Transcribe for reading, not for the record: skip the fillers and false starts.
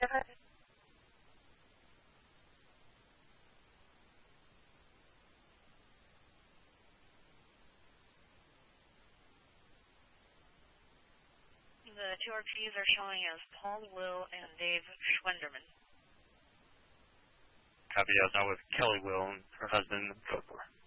The two RPs are showing as Paul Will and Dave Schwenderman. Copy. I was now with Kelly Will and her husband, Code 4.